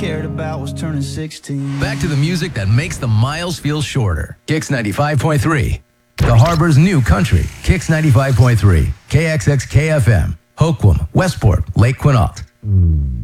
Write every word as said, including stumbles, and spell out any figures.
cared about was turning sixteen. Back to the music that makes the miles feel shorter. Kicks ninety-five point three. The Harbor's new country. Kicks ninety-five point three. K X X K F M. Hoquiam, Westport, Lake Quinault.